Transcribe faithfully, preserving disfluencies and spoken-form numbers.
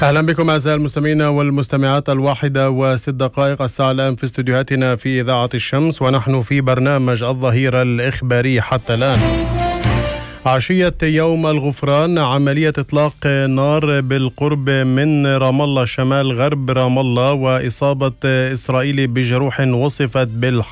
أهلا بكم أعزائي المستمعين والمستمعات. الواحدة وست دقائق الساعة الآن في استديوهاتنا في إذاعة الشمس، ونحن في برنامج الظهيرة الإخباري حتى الآن. عشية يوم الغفران عملية إطلاق نار بالقرب من رام الله شمال غرب رام الله، وإصابة إسرائيلي بجروح وصفت بالحرب